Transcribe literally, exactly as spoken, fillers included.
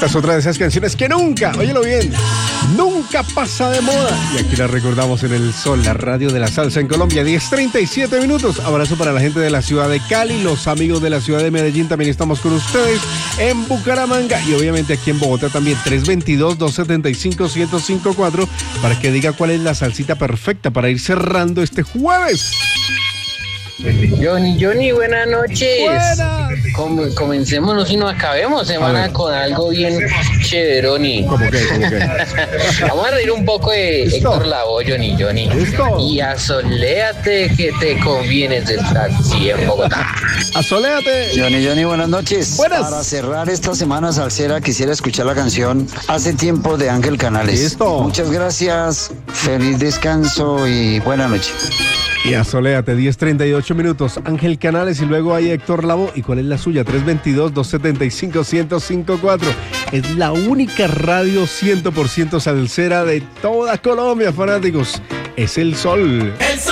Esta es otra de esas canciones que nunca, óyelo bien, nunca pasa de moda. Y aquí la recordamos en El Sol, la radio de la salsa en Colombia. diez treinta y siete minutos. Abrazo para la gente de la ciudad de Cali, los amigos de la ciudad de Medellín. También estamos con ustedes en Bucaramanga y obviamente aquí en Bogotá también. tres dos dos, dos siete cinco, uno cero cinco cuatro para que diga cuál es la salsita perfecta para ir cerrando este jueves. Johnny, Johnny, buenas noches. Buenas. Com- comencémonos y no acabemos semana con algo bien chéveroni. ¿Cómo que? ¿Cómo que? Vamos a reír un poco de ¿Listo? Héctor Lavoe, Johnny, Johnny. ¿Listo? Y asoléate que te convienes del taxi en Bogotá. Asoléate. Johnny, Johnny, buenas noches. Buenas. Para cerrar esta semana salsera quisiera escuchar la canción Hace Tiempo de Ángel Canales. Listo. Muchas gracias, feliz descanso y buena noche. Y asoléate, diez treinta y ocho minutos. Ángel Canales y luego hay Héctor Lavoe. ¿Y cuál es la suya? tres dos dos, dos siete cinco, uno cero cinco cuatro. Es la única radio cien por ciento salsera de toda Colombia, fanáticos. Es El Sol. El Sol.